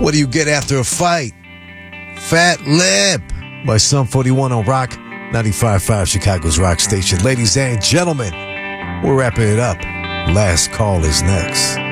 What do you get after a fight? Fat lip by Sum 41 on Rock 95.5, Chicago's Rock Station. Ladies and gentlemen, we're wrapping it up. Last call is next.